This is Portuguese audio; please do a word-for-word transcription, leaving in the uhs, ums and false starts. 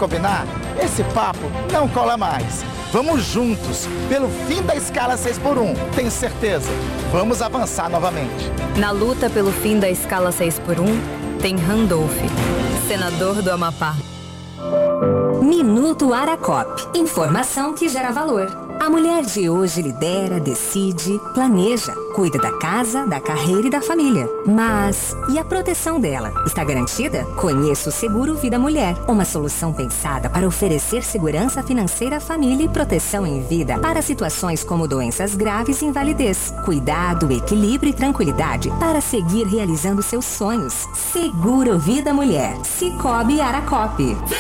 combinar? Esse papo não cola mais. Vamos juntos, pelo fim da escala seis por um. Tenho certeza. Vamos avançar novamente. Na luta pelo fim da escala seis por um, tem Randolph, senador do Amapá. Minuto Aracop. Informação que gera valor. A mulher de hoje lidera, decide, planeja, cuida da casa, da carreira e da família. Mas, e a proteção dela? Está garantida? Conheça o Seguro Vida Mulher, uma solução pensada para oferecer segurança financeira à família e proteção em vida para situações como doenças graves e invalidez. Cuidado, equilíbrio e tranquilidade para seguir realizando seus sonhos. Seguro Vida Mulher. Cicobi Aracop.